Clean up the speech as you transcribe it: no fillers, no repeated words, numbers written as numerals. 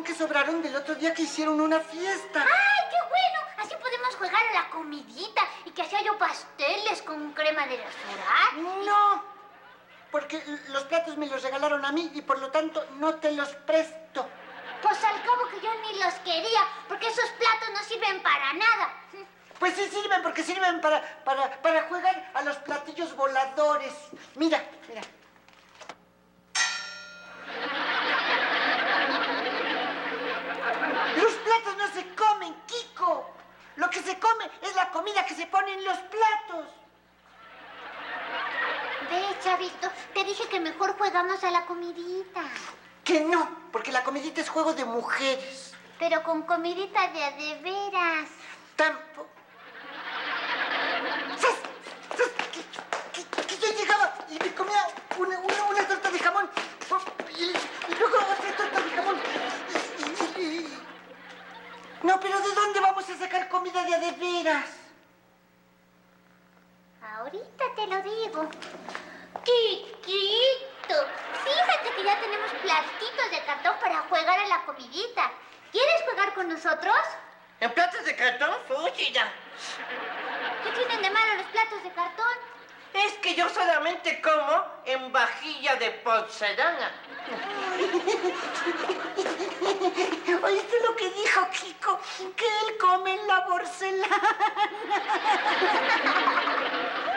que sobraron del otro día que hicieron una fiesta. ¡Ay, qué bueno! Así podemos jugar a la comidita y que hacía yo pasteles con crema de rasurar. No, porque los platos me los regalaron a mí y por lo tanto no te los presto. Pues al cabo que yo ni los quería, porque esos platos no sirven para nada. Pues sí sirven, porque sirven para jugar a los platillos voladores. Mira, mira. Los platos no se comen, Kiko. Lo que se come es la comida que se pone en los platos. Ve, Chavito, te dije que mejor jugamos a la comidita. Que no, porque la comidita es juego de mujeres. Pero con comidita de veras. Tampoco. Que yo llegaba y me comía una torta de jamón y luego otra torta de jamón. No, pero ¿de dónde vamos a sacar comida de veras? Ahorita te lo digo. Chiquito, fíjate que ya tenemos platitos de cartón para jugar a la comidita. ¿Quieres jugar con nosotros? ¿En platos de cartón? ¡Fúchila! ¿Qué tienen de malo los platos de cartón? Es que yo solamente como en vajilla de porcelana. ¿Oíste lo que dijo Kiko? Que él come en la porcelana.